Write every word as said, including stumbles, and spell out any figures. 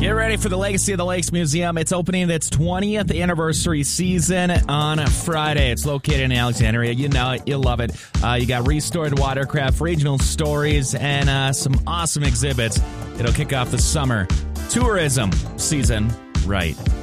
Get ready for the Legacy of the Lakes Museum. It's opening its twentieth anniversary season on Friday. It's located in Alexandria. You know it. You'll love it. Uh, you got restored watercraft, regional stories, and uh, some awesome exhibits. It'll kick off the summer tourism season right